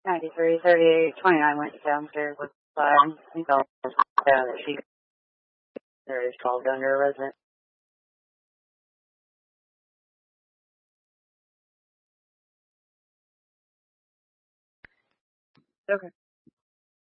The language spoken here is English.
933829 went downstairs with I think I'll that she there is called under a resident. Okay.